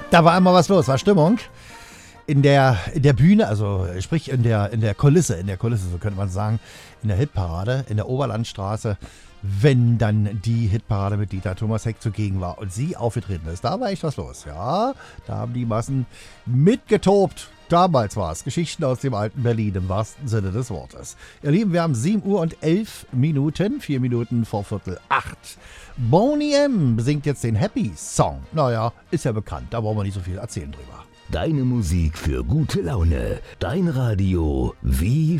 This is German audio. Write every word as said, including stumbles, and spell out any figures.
Da war immer was los, war Stimmung. In der, in der Bühne, also sprich in der, in der Kulisse, in der Kulisse, so könnte man sagen, in der Hitparade, in der Oberlandstraße, wenn dann die Hitparade mit Dieter Thomas Heck zugegen war und sie aufgetreten ist. Da war echt was los, ja. Da haben die Massen mitgetobt. Damals war es Geschichten aus dem alten Berlin, im wahrsten Sinne des Wortes. Ihr Lieben, wir haben sieben Uhr und elf Minuten, vier Minuten vor Viertel acht. Boney M. singt jetzt den Happy Song. Naja, ist ja bekannt, da wollen wir nicht so viel erzählen drüber. Deine Musik für gute Laune. Dein Radio wie